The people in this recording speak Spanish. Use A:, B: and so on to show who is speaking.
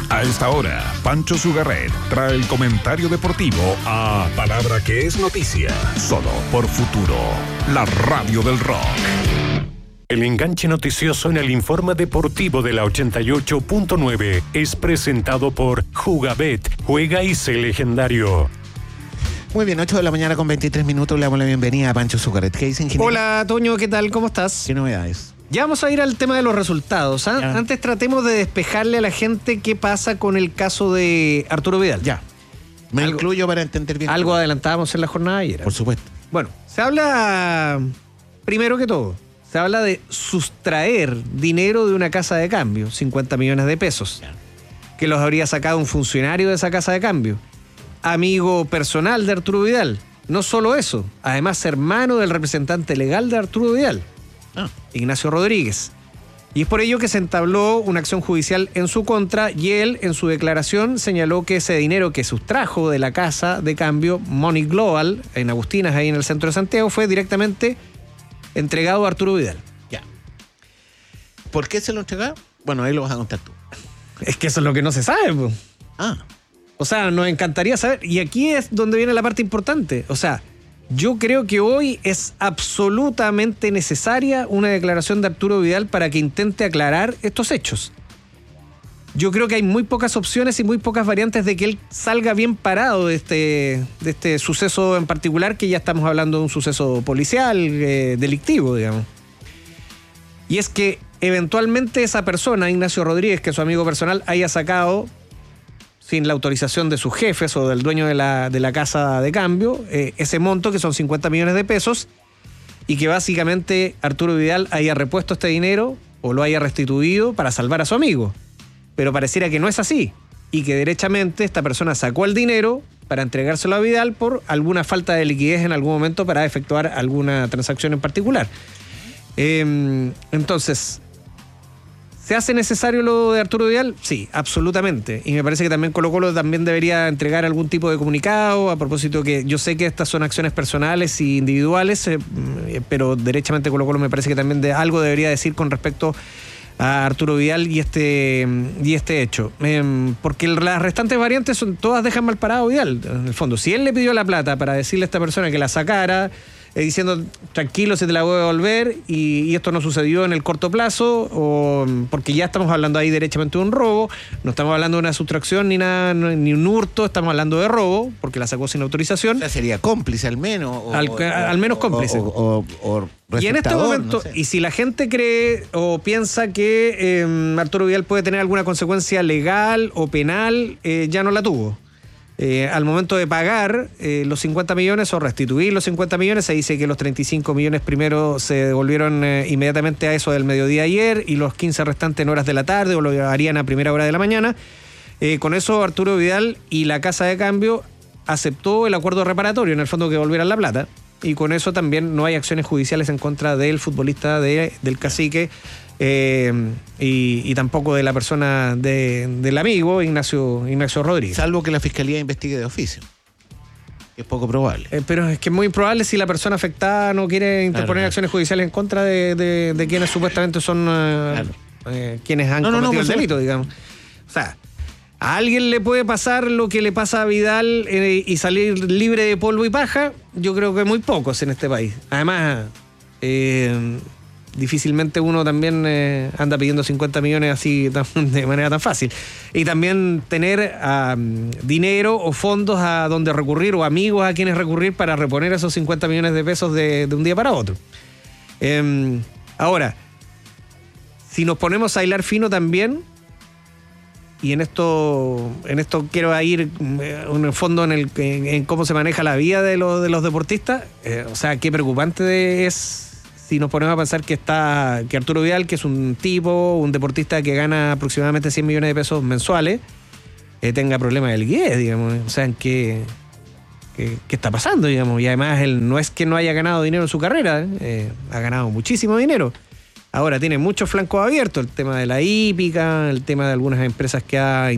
A: A esta hora, Pancho Sugarret trae el comentario deportivo a Palabra que es noticia, solo por Futuro, la radio del rock.
B: El enganche noticioso en el informe deportivo de la 88.9 es presentado por Jugabet. Juega y sé legendario.
C: Muy bien, 8 de la mañana con 23 minutos. Le damos la bienvenida a Pancho Sugarret. ¿Qué dice, ingeniero?
D: Hola, Toño, ¿qué tal? ¿Cómo estás?
C: ¿Qué novedades?
D: Ya vamos a ir al tema de los resultados. Antes tratemos de despejarle a la gente qué pasa con el caso de Arturo Vidal.
C: Ya. Me incluyo para entender bien.
D: Algo adelantábamos en la jornada de ayer.
C: Por supuesto.
D: Bueno, se habla, primero que todo, se habla de sustraer dinero de una casa de cambio, 50 millones de pesos, que los habría sacado un funcionario de esa casa de cambio, amigo personal de Arturo Vidal. No solo eso, además hermano del representante legal de Arturo Vidal, Ignacio Rodríguez. Y es por ello que se entabló una acción judicial en su contra y él en su declaración señaló que ese dinero que sustrajo de la casa de cambio Money Global en Agustinas, ahí en el centro de Santiago, fue directamente entregado a Arturo Vidal.
C: Ya. ¿Por qué se lo entregó? Bueno, ahí lo vas a contar tú.
D: Es que eso es lo que no se sabe, po. O sea, nos encantaría saber. Y aquí es donde viene la parte importante. O sea, yo creo que hoy es absolutamente necesaria una declaración de Arturo Vidal para que intente aclarar estos hechos. Yo creo que hay muy pocas opciones y muy pocas variantes de que él salga bien parado de este suceso en particular, que ya estamos hablando de un suceso policial, delictivo, digamos. Y es que eventualmente esa persona, Ignacio Rodríguez, que es su amigo personal, haya sacado, sin la autorización de sus jefes o del dueño de la casa de cambio, ese monto, que son 50 millones de pesos, y que básicamente Arturo Vidal haya repuesto este dinero o lo haya restituido para salvar a su amigo. Pero pareciera que no es así, y que derechamente esta persona sacó el dinero para entregárselo a Vidal por alguna falta de liquidez en algún momento para efectuar alguna transacción en particular. Entonces, ¿se hace necesario lo de Arturo Vidal? Sí, absolutamente. Y me parece que también Colo-Colo también debería entregar algún tipo de comunicado a propósito, que yo sé que estas son acciones personales e individuales, pero derechamente Colo-Colo me parece que también algo debería decir con respecto a Arturo Vidal y este hecho. Porque las restantes variantes todas dejan mal parado a Vidal, en el fondo. Si él le pidió la plata para decirle a esta persona que la sacara, diciendo tranquilo, se te la voy a devolver, y esto no sucedió en el corto plazo, o porque ya estamos hablando ahí derechamente de un robo, no estamos hablando de una sustracción ni nada, ni un hurto, estamos hablando de robo, porque la sacó sin autorización.
C: O sea, sería cómplice al menos.
D: Al menos cómplice. Y en este momento, no sé. Y si la gente cree o piensa que Arturo Vidal puede tener alguna consecuencia legal o penal, ya no la tuvo. Al momento de pagar los 50 millones o restituir los 50 millones, se dice que los 35 millones primero se devolvieron inmediatamente a eso del mediodía ayer, y los 15 restantes en horas de la tarde, o lo harían a primera hora de la mañana. Con eso Arturo Vidal y la casa de cambio aceptó el acuerdo reparatorio, en el fondo, que devolvieran la plata, y con eso también no hay acciones judiciales en contra del futbolista del cacique, y tampoco de la persona del amigo Ignacio Rodríguez.
C: Salvo que la fiscalía investigue de oficio. Es poco probable.
D: Pero es que es muy probable si la persona afectada no quiere interponer acciones judiciales en contra de quienes supuestamente son quienes han cometido el delito, digamos. O sea, a alguien le puede pasar lo que le pasa a Vidal y salir libre de polvo y paja. Yo creo que muy pocos en este país. Además, difícilmente uno también anda pidiendo 50 millones así de manera tan fácil. Y también tener dinero o fondos a donde recurrir, o amigos a quienes recurrir para reponer esos 50 millones de pesos de un día para otro. Ahora, si nos ponemos a hilar fino también, y en esto quiero ir un fondo en cómo se maneja la vida de los deportistas. O sea, qué preocupante es si nos ponemos a pensar que Arturo Vidal, que es un deportista que gana aproximadamente 100 millones de pesos mensuales, tenga problemas de liquidez, digamos. O sea, ¿qué está pasando, digamos? Y además él no es que no haya ganado dinero en su carrera, ha ganado muchísimo dinero. Ahora tiene muchos flancos abiertos, el tema de la hípica, el tema de algunas empresas que ha